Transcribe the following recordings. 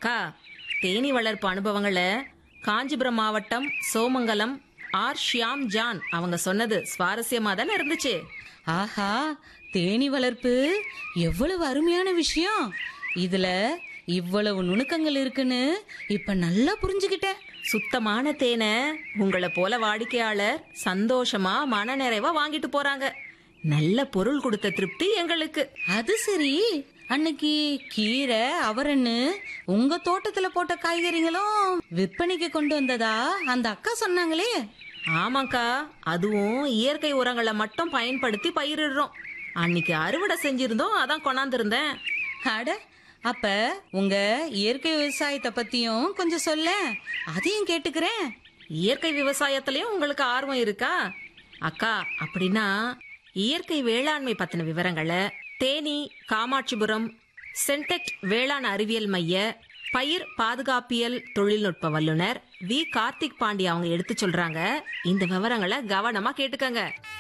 அக்கா, தேனீ வளர்ப்பு அனுபவங்களை காஞ்சிபுரம் மாவட்டம் சோமங்கலம் ஷியாம் ஜான் அவங்க சொன்னது சுவாரஸ்யமா தானே இருந்துச்சு. ஆஹா, தேனி வளர்ப்பு எவ்வளவு அருமையான விஷயம். இதுல இவ்வளவு நுணுக்கங்கள் இருக்குன்னு இப்ப நல்லா புரிஞ்சுக்கிட்டேன். சுத்தமான தேனை உங்களை போல வாடிக்கையாளர் சந்தோஷமா மன நிறைவா வாங்கிட்டு போறாங்க. நல்ல பொருள் கொடுத்த திருப்தி எங்களுக்கு. அது சரி, அன்னைக்கு கீரை அவரன்னு உங்க தோட்டத்துல போட்ட காய்கறிகளும் விற்பனைக்கு கொண்டு வந்ததா அந்த அக்கா சொன்னாங்களே. ஆமாக்கா, அதுவும் இயற்கை உரங்களை மட்டும் பயன்படுத்தி பயிரிடுறோம். அன்னைக்கு அறுவடை செஞ்சிருந்தோம், அதான் கொண்டாந்துருந்தேன். அட, அப்ப உங்க இயற்கை விவசாயத்தை பத்தியும் கொஞ்சம் சொல்ல, அதையும் கேட்டுக்கிறேன். இயற்கை விவசாயத்திலயும் உங்களுக்கு ஆர்வம் இருக்கா அக்கா? அப்படின்னா இயற்கை வேளாண்மை பத்தின விவரங்களை தேனி, காமாட்சிபுரம் சென்டெக்ட் வேளாண் அறிவியல் மைய பயிர் பாதுகாப்பியல் தொழில்நுட்ப வல்லுநர் வி கார்த்திக் பாண்டி அவங்க எடுத்து சொல்றாங்க. இந்த விவரங்களை கவனமா கேட்டுக்கங்க.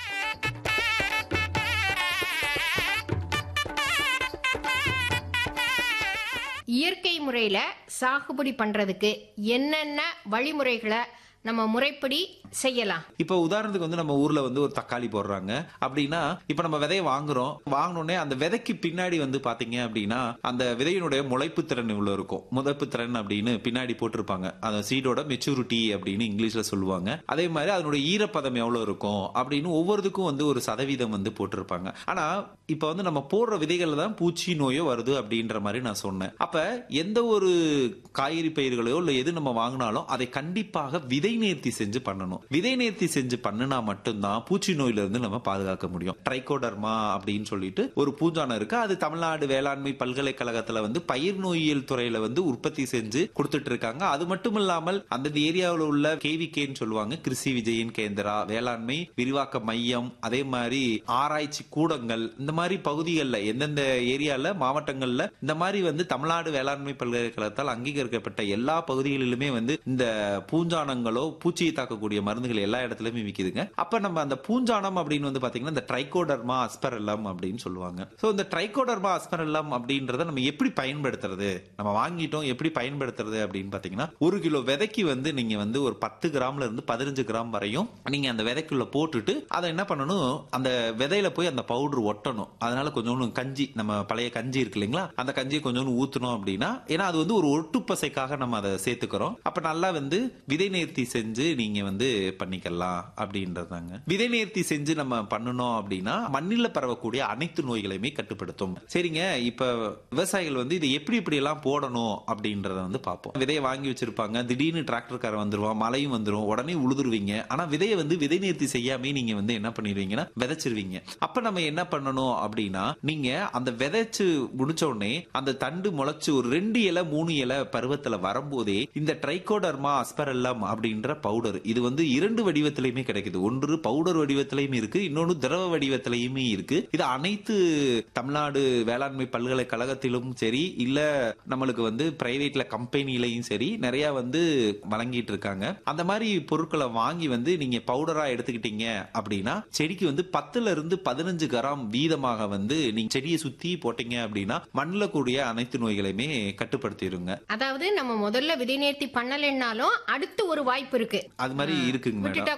இயற்கை முறையில சாகுபடி பண்றதுக்கு என்னென்ன வழிமுறைகளை நம்ம முறைப்படி செய்யலாம்? இப்ப உதாரணத்துக்கு வந்து நம்ம ஊர்ல வந்து ஒரு தக்காளி போடுறாங்க அப்படின்னா, இப்ப நம்ம விதையை வாங்கினோடனே அந்த விதைக்கு பின்னாடி வந்து பாத்தீங்க அப்படின்னா அந்த விதையினுடைய முளைப்பு திறன் இவ்வளவு இருக்கும். முளைப்பு திறன் அப்படின்னு பின்னாடி போட்டிருப்பாங்க. அந்த சீடோட மெச்சூரிட்டி அப்படின்னு இங்கிலீஷ்ல சொல்லுவாங்க. அதே மாதிரி அதனுடைய ஈரப்பதம் எவ்வளவு இருக்கும் அப்படின்னு ஒவ்வொருத்துக்கும் வந்து ஒரு சதவீதம் வந்து போட்டிருப்பாங்க. ஆனா இப்ப வந்து நம்ம போடுற விதைகள்ல தான் பூச்சி நோயோ வருது அப்படின்ற மாதிரி நான் சொன்னேன். அப்ப எந்த ஒரு காய்கறி பயிர்களையோ இல்ல எது நம்ம வாங்கினாலும் அதை கண்டிப்பாக விதை நேர்த்தி செஞ்சு பண்ணணும். விதை நேர்த்தி செஞ்சு பண்ணினா மட்டும்தான் பூச்சி நோயில இருந்து நம்ம பாதுகாக்க முடியும். ட்ரைகோடர்மா அப்படின்னு சொல்லிட்டு ஒரு பூஞ்சானம் இருக்கு. அது தமிழ்நாடு வேளாண்மை பல்கலைக்கழகத்துல வந்து பயிர் நோயியல் துறையில வந்து உற்பத்தி செஞ்சு கொடுத்துட்டு இருக்காங்க. அது மட்டும் இல்லாமல் அந்த ஏரியாவில் உள்ள கேவிகேன்னு சொல்லுவாங்க, கிருஷி விஜயன் கேந்திரா, வேளாண்மை விரிவாக்க மையம், அதே மாதிரி ஆராய்ச்சி கூடங்கள், இந்த மாதிரி பகுதிகளில் எந்தெந்த ஏரியால மாவட்டங்கள்ல இந்த மாதிரி வந்து தமிழ்நாடு வேளாண்மை பல்கலைக்கழகத்தால் அங்கீகரிக்கப்பட்ட எல்லா பகுதிகளிலுமே வந்து இந்த பூஞ்சானங்களோ பூச்சியை தாக்கக்கூடிய மருந்துகள் எல்லா இடத்துலயுமே விக்குதுங்க. அப்ப நம்ம அந்த பூஞ்சானம் அப்படின்னு வந்து பாத்தீங்கன்னா இந்த ட்ரைகோடர்மா அஸ்பரெல்லம் அப்படின்னு சொல்லுவாங்க. சோ இந்த ட்ரைகோடர்மா அஸ்பரெல்லம் அப்படின்றத நம்ம எப்படி பயன்படுத்துறது, நம்ம வாங்கிட்டோம் எப்படி பயன்படுத்துறது அப்படின்னு பாத்தீங்கன்னா, 1 கிலோ விதைக்கு வந்து நீங்க வந்து ஒரு 10 கிராம்ல இருந்து 15 கிராம் வரையும் நீங்க அந்த விதைக்குள்ள போட்டுட்டு அதை என்ன பண்ணணும், அந்த விதையில போய் அந்த பவுடர் ஒட்டணும். அதனால கொஞ்சோண்டு கஞ்சி, நம்ம பழைய கஞ்சி இருக்கு இல்லைங்களா, அந்த கஞ்சியை கொஞ்சோண்டு ஊத்தணும் அப்படின்னா, ஏன்னா அது வந்து ஒரு ஒட்டுப்பசைக்காக நம்ம அதை சேர்த்துக்கிறோம். அப்ப நல்லா வந்து விதை நேர்த்தி செஞ்சு நீங்க வந்து பண்ணிக்கலாம் அப்படின்றதாங்க. விதை நேர்த்தி செஞ்சு நம்ம பண்ணணும் அப்படின்னா மண்ணில பரவக்கூடிய அனைத்து நோய்களையுமே கட்டுப்படுத்தும். சரிங்க, இப்ப விவசாயிகள் வந்து இதை எப்படி எப்படி எல்லாம் போடணும் அப்படின்றத வந்து பார்ப்போம். விதையை வாங்கி வச்சிருப்பாங்க, திடீர்னு டிராக்டர்கார வந்துருவான், மழையும் வந்துரும், உடனே உழுதுருவீங்க. ஆனா விதையை வந்து விதை நேர்த்தி செய்யாம நீங்க வந்து என்ன பண்ணிடுவீங்கன்னா விதைச்சிருவீங்க. அப்ப நம்ம என்ன பண்ணணும் அப்படின்னா, நீங்க அந்த விதைச்சு முடிச்ச உடனே அந்த தண்டு முளைச்சு ஒரு 2 இலை 3 இலை பருவத்துல வரும்போதே இந்த ட்ரைகோடர்மா அஸ்பரெல்லம் அப்படின்ற பவுடர், இது வந்து 2 வடிவத்திலையுமே கிடைக்குது. ஒன்று பவுடர் வடிவத்திலையும் இருக்கு, இன்னொன்று திரவ வடிவத்திலையுமே இருக்கு. இது அனைத்து தமிழ்நாடு வேளாண்மை பல்கலைக்கழகத்திலும் சரி, இல்ல நம்மளுக்கு வந்து பிரைவேட்ல கம்பெனிலையும் சரி நிறைய வந்து வழங்கிட்டு இருக்காங்க. அந்த மாதிரி பொருட்களை வாங்கி வந்து நீங்க பவுடரா எடுத்துக்கிட்டீங்க அப்படின்னா செடிக்கு வந்து 10ல இருந்து 15 கிராம் வீதமாக வந்து நீங்க செடியை சுத்தி போட்டீங்க அப்படின்னா மண்ணில் கூடிய அனைத்து நோய்களையுமே கட்டுப்படுத்திடுங்க. அதாவது நம்ம முதல்ல விதை நேர்த்தி பண்ணலைன்னாலும் அடுத்து ஒரு வாய்ப்பு இருக்கு. அது மாதிரி இருக்குங்க.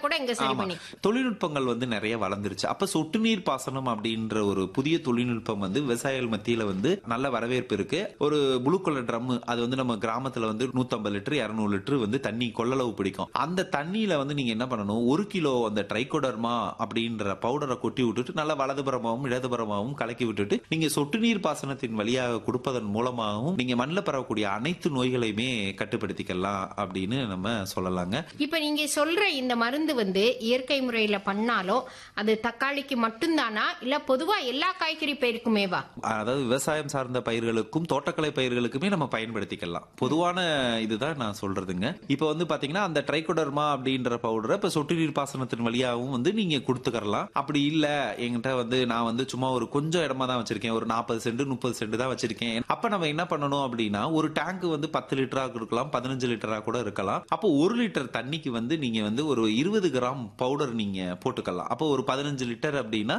தொழில்நுட்பங்கள் வந்து நிறைய வளர்ந்துருச்சு. அப்ப சொட்டு நீர் பாசனம் அப்படின்ற ஒரு புதிய தொழில்நுட்பம் வந்து விவசாயிகள் மத்தியில வந்து நல்ல வரவேற்பு இருக்கு. ஒரு ப்ளூ கலர் ட்ரம், அது வந்து நம்ம கிராமத்துல வந்து 150 லிட்டர் 200 லிட்டர் வந்து தண்ணி கொள்ளளவு பிடிக்கும். அந்த தண்ணியில வந்து நீங்க என்ன பண்ணணும், 1 கிலோ அந்த ட்ரைகோடர்மா அப்படின்ற பவுடரை கொட்டி விட்டுட்டு நல்லா வலதுபுறமாகவும் இடதுபுறமாகவும் கலக்கி விட்டுட்டு நீங்க சொட்டு நீர் பாசனத்தின் வழியாக கொடுப்பதன் மூலமாகவும் நீங்க மண்ணில் பரவக்கூடிய அனைத்து நோய்களையுமே கட்டுப்படுத்திக்கலாம் அப்படின்னு நம்ம சொல்லலாங்க. இப்ப நீங்க சொல்ற இந்த மருந்து வந்து இயற்கை முறையில பண்ணாலும் அது தக்காளிக்கு மட்டும்தானா, இல்ல பொதுவா எல்லா காய்கறி பயிருக்குமேவா? அதாவது விவசாயம் சார்ந்த பயிர்களுக்கும் தோட்டக்கலை பயிர்களுக்குமே நம்ம பயன்படுத்திக்கலாம். பொதுவான இதுதான் நான் சொல்றதுங்க. இப்ப வந்து பாத்தீங்கன்னா அந்த ட்ரைகோடர்மா அப்படின்ற பவுடரை இப்ப சொட்டு நீர் பாசனத்தின் வழியாகவும் வந்து நீங்க கொடுத்துக்கலாம். அப்படி இல்ல என்கிட்ட வந்து நான் வந்து சும்மா ஒரு கொஞ்சம் இடமா தான் வச்சிருக்கேன், ஒரு 40 சென்ட் 30 சென்ட் தான் வச்சிருக்கேன். அப்ப நம்ம என்ன பண்ணணும் அப்படின்னா, ஒரு டேங்க் வந்து 10 லிட்டரா இருக்கலாம், 15 லிட்டரா கூட இருக்கலாம். அப்போ 1 லிட்டர் தண்ணிக்கு வந்து நீங்க வந்து ஒரு 20 கிராம் பவுடர் நீங்க போட்டுக்கலாம். அப்போ ஒரு 15 லிட்டர் அப்படின்னா